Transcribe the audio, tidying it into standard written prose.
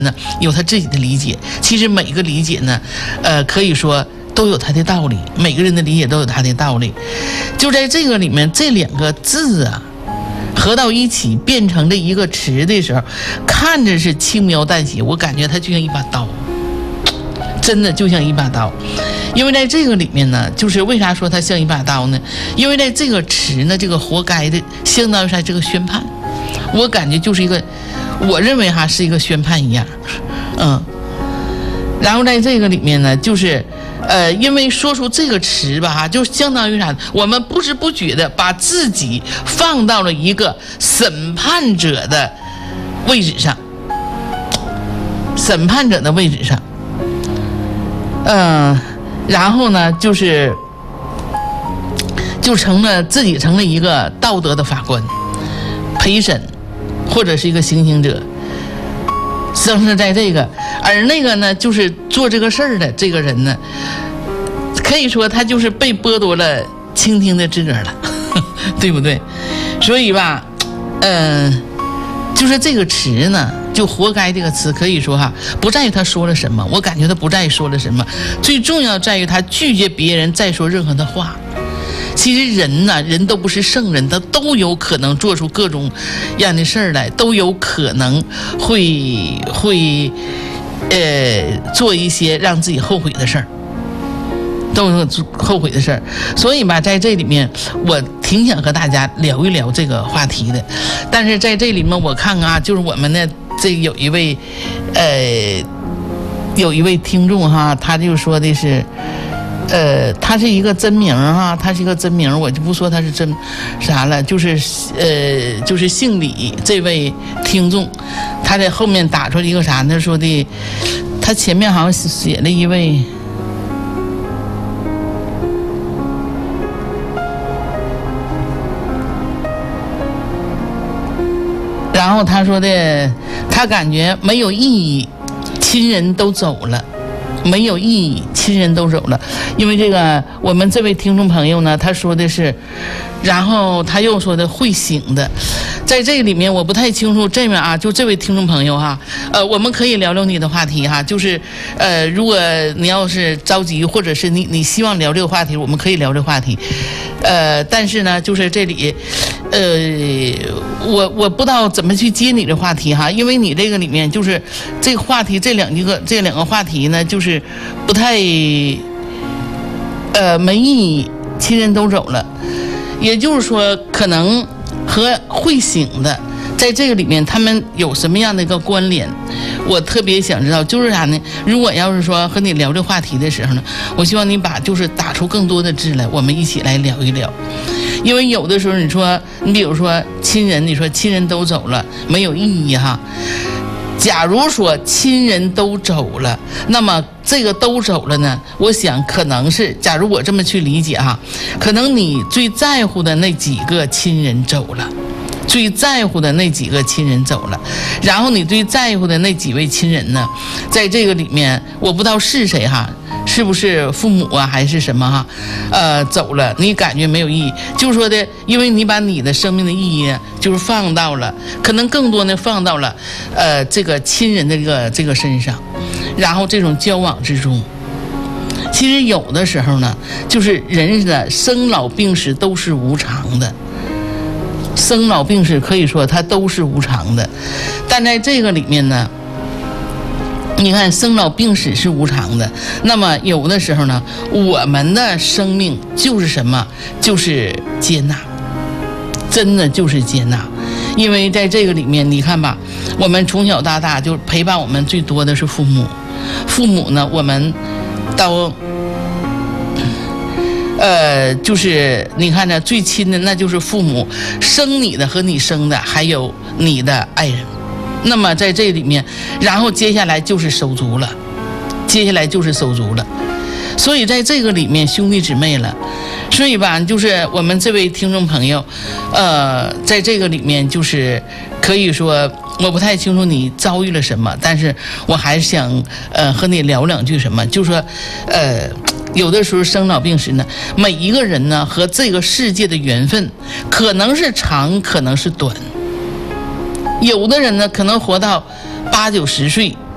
呢有他自己的理解。其实每个理解呢，可以说都有他的道理，每个人的理解都有他的道理。就在这个里面，这两个字啊合到一起变成了一个词的时候，看着是轻描淡写，我感觉它就像一把刀，真的就像一把刀。因为在这个里面呢，就是为啥说它像一把刀呢？因为在这个词呢，这个活该的相当于是这个宣判，我感觉就是一个，我认为哈是一个宣判一样，然后在这个里面呢，就是因为说出这个词吧哈，就相当于啥？我们不知不觉的把自己放到了一个审判者的位置上，审判者的位置上，然后呢，就成了自己成了一个道德的法官、陪审或者是一个行刑者，生是在这个，而那个呢，就是做这个事儿的这个人呢，可以说他就是被剥夺了倾听的资格了，对不对？所以吧，就是这个词呢。就活该这个词可以说哈，不在于他说了什么，我感觉他不在于说了什么，最重要在于他拒绝别人再说任何的话。其实人呢，人都不是圣人，他都有可能做出各种样的事儿来，都有可能会做一些让自己后悔的事儿，都有后悔的事儿。所以吧，在这里面我挺想和大家聊一聊这个话题的。但是在这里面我看啊，就是我们的这有一位听众哈，他就说的是他是一个真名哈，他是一个真名，我就不说他是真啥了，就是姓李这位听众，他在后面打出一个啥呢？说的他前面好像写了一位。然后他说的，他感觉没有意义，亲人都走了，没有意义，亲人都走了。因为这个，我们这位听众朋友呢，他说的是，然后他又说的会醒的，在这里面我不太清楚这面啊，就这位听众朋友哈，我们可以聊聊你的话题哈，就是如果你要是着急，或者是你希望聊这个话题，我们可以聊这个话题，但是呢，就是这里。我不知道怎么去接你的话题哈，因为你这个里面就是这个话题，这两个话题呢，就是不太没意义，亲人都走了，也就是说，可能和会醒的在这个里面，他们有什么样的一个关联？我特别想知道，就是啥呢？如果要是说和你聊这话题的时候呢，我希望你把就是打出更多的字来，我们一起来聊一聊。因为有的时候你说，你比如说亲人，你说亲人都走了，没有意义哈。假如说亲人都走了，那么这个都走了呢，我想可能是，假如我这么去理解哈，可能你最在乎的那几个亲人走了。最在乎的那几个亲人走了，然后你最在乎的那几位亲人呢，在这个里面我不知道是谁哈，是不是父母啊还是什么哈，走了你感觉没有意义，就是说的，因为你把你的生命的意义就是放到了，可能更多的放到了这个亲人的这个身上，然后这种交往之中。其实有的时候呢，就是人的生老病死都是无常的，生老病死可以说它都是无常的，但在这个里面呢，你看生老病死是无常的，那么有的时候呢，我们的生命就是什么？就是接纳，真的就是接纳。因为在这个里面你看吧，我们从小到大就陪伴我们最多的是父母，父母呢我们到就是你看呢，最亲的那就是父母，生你的和你生的，还有你的爱人。那么在这里面，然后接下来就是手足了，接下来就是手足了。所以在这个里面，兄弟姊妹了。所以吧，就是我们这位听众朋友，在这个里面就是可以说，我不太清楚你遭遇了什么，但是我还是想和你聊两句什么，就说有的时候生老病死呢，每一个人呢和这个世界的缘分可能是长，可能是短。有的人呢可能活到8、9、10岁，